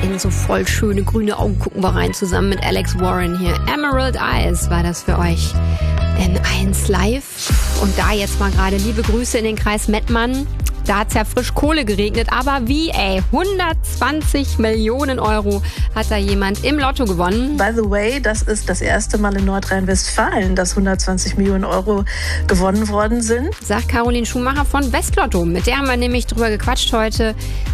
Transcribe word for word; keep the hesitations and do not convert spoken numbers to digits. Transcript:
in so voll schöne grüne Augen gucken wir rein, zusammen mit Alex Warren hier. Emerald Eyes war das für euch in eins Live. Und da jetzt mal gerade liebe Grüße in den Kreis Mettmann. Da hat's ja frisch Kohle geregnet, aber wie, ey, hundertzwanzig Millionen Euro hat da jemand im Lotto gewonnen. By the way, das ist das erste Mal in Nordrhein-Westfalen, dass hundertzwanzig Millionen Euro gewonnen worden sind. Sagt Caroline Schumacher von Westlotto. Mit der haben wir nämlich drüber gequatscht heute.